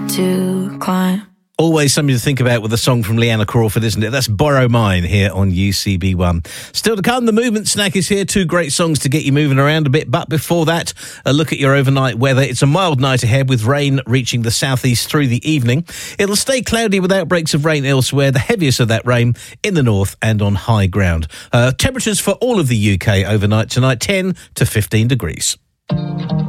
to climb. Always something to think about with a song from Leanna Crawford, isn't it? That's Borrow Mine here on UCB1. Still to come, the Movement Snack is here. 2 great songs to get you moving around a bit. But before that, a look at your overnight weather. It's a mild night ahead with rain reaching the southeast through the evening. It'll stay cloudy with outbreaks of rain elsewhere, the heaviest of that rain in the north and on high ground. Temperatures for all of the UK overnight tonight, 10 to 15 degrees.